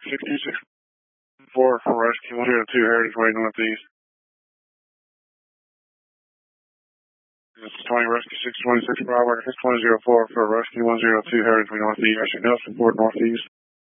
6264 for Rescue 102 Heritage Way Northeast. This is 20 Rescue 626 Bravo, 6104 for Rescue 102 Heritage Way Northeast. Nelson Port Northeast.